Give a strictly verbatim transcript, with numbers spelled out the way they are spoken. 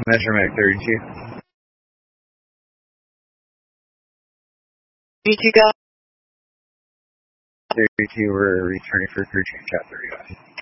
Measurement thirty-two. thirty-two go. thirty-two, we're returning for crew change at thirty-one.